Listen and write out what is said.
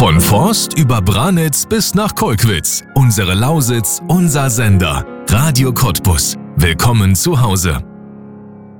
Von Forst über Branitz bis nach Kolkwitz. Unsere Lausitz, unser Sender. Radio Cottbus. Willkommen zu Hause.